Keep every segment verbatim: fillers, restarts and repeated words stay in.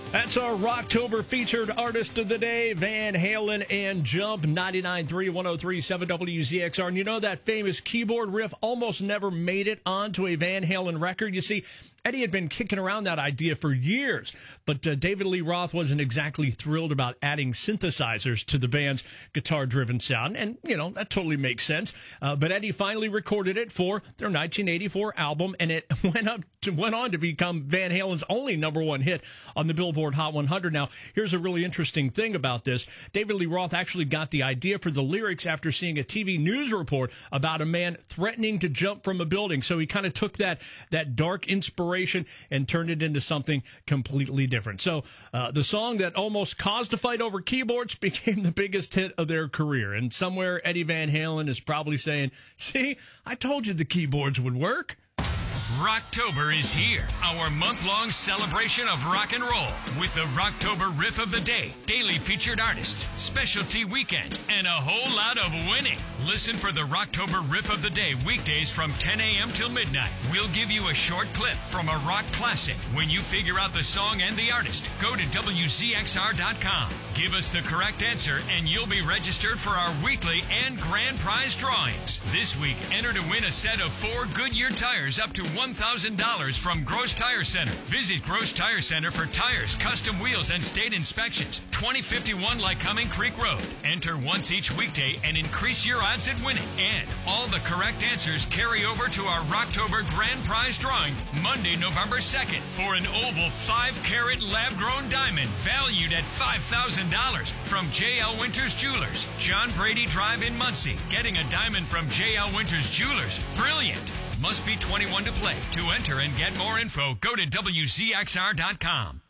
That's our Rocktober featured artist of the day, Van Halen and Jump, ninety-nine point three, one oh three point seven W Z X R. And you know that famous keyboard riff almost never made it onto a Van Halen record? You see, Eddie had been kicking around that idea for years, but uh, David Lee Roth wasn't exactly thrilled about adding synthesizers to the band's guitar-driven sound, and, you know, that totally makes sense. Uh, but Eddie finally recorded it for their nineteen eighty-four album, and it went up to, went on to become Van Halen's only number one hit on the Billboard Hot one hundred. Now, here's a really interesting thing about this. David Lee Roth actually got the idea for the lyrics after seeing a T V news report about a man threatening to jump from a building, so he kind of took that, that dark inspiration and turned it into something completely different. So uh, the song that almost caused a fight over keyboards became the biggest hit of their career. And somewhere Eddie Van Halen is probably saying, see, I told you the keyboards would work. Rocktober is here, our month-long celebration of rock and roll with the Rocktober Riff of the Day, daily featured artists, specialty weekends, and a whole lot of winning. Listen for the Rocktober Riff of the Day weekdays from ten a.m. till midnight. We'll give you a short clip from a rock classic. When you figure out the song and the artist, go to W Z X R dot com. Give us the correct answer and you'll be registered for our weekly and grand prize drawings. This week, enter to win a set of four Goodyear tires up to one thousand dollars from Gross Tire Center. Visit Gross Tire Center for tires, custom wheels, and state inspections. twenty fifty-one Lycoming Creek Road. Enter once each weekday and increase your odds at winning. And all the correct answers carry over to our Rocktober Grand Prize drawing Monday, November second for an oval five carat lab-grown diamond valued at five thousand dollars from J L Winters Jewelers, John Brady Drive in Muncie. Getting a diamond from J L Winters Jewelers. Brilliant. Must be twenty-one to play. To enter and get more info, go to W Z X R dot com.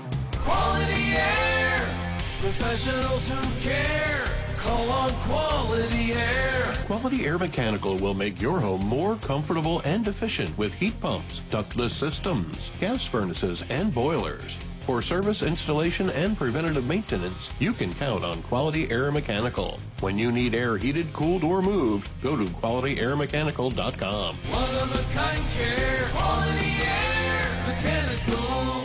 Quality Air. Professionals who care. Call on Quality Air. Quality Air Mechanical will make your home more comfortable and efficient with heat pumps, ductless systems, gas furnaces, and boilers. For service, installation, and preventative maintenance, you can count on Quality Air Mechanical. When you need air heated, cooled, or moved, go to quality air mechanical dot com. One of a kind care. Quality Air Mechanical.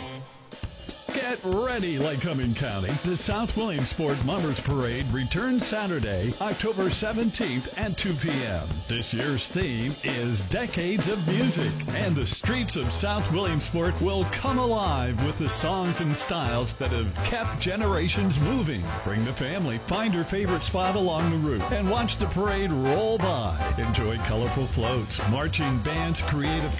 Get ready, Lycoming County. The South Williamsport Mummers Parade returns Saturday, October seventeenth at two p.m. This year's theme is Decades of Music, and the streets of South Williamsport will come alive with the songs and styles that have kept generations moving. Bring the family, find your favorite spot along the route, and watch the parade roll by. Enjoy colorful floats, marching bands, creative